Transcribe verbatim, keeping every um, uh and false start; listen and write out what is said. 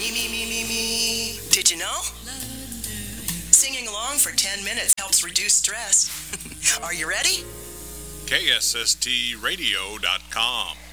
Me, me, me, me, me. Did you know? Singing along for ten minutes helps reduce stress. Are you ready? K S S T radio dot com